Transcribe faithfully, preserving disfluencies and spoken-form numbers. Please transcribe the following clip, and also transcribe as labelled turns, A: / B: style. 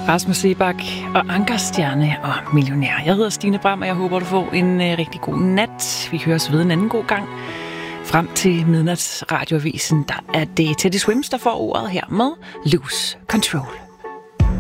A: Rasmus Seebach og Ankerstjerne og Millionær. Jeg hedder Stine Bram, og jeg håber, du får en uh, rigtig god nat. Vi høres ved en anden god gang. Frem til midnatsradioavisen, der er det Teddy Swims, der får ordet her med Lose Control.